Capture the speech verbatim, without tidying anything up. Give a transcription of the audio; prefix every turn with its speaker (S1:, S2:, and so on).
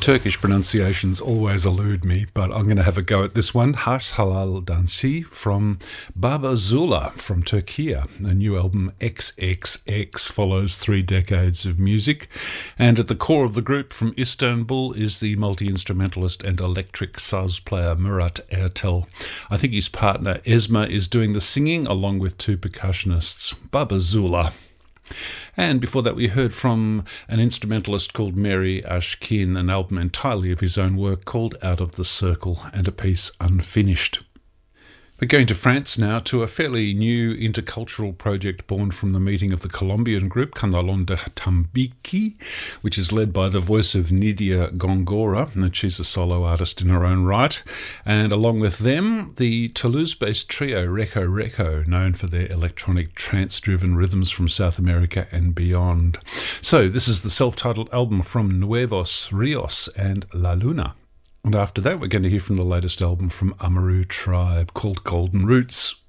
S1: Turkish pronunciations always elude me, but I'm going to have a go at this one. Harsh Halal Dansi from Baba Zula from Turkey. A new album, X X X, follows three decades of music. And at the core of the group from Istanbul is the multi-instrumentalist and electric saz player Murat Ertel. I think his partner Esma is doing the singing along with two percussionists. Baba Zula. And before that we heard from an instrumentalist called Mary Ashkin, an album entirely of his own work called Out of the Circle, and a piece Unfinished. We're going to France now, to a fairly new intercultural project born from the meeting of the Colombian group Candalón de Tambaqui, which is led by the voice of Nidia Gongora, and she's a solo artist in her own right. And along with them, the Toulouse-based trio Reco Reco, known for their electronic trance-driven rhythms from South America and beyond. So this is the self-titled album from Nuevos Rios and La Luna. And after that, we're going to hear from the latest album from Amaru Tribe called Golden Roots.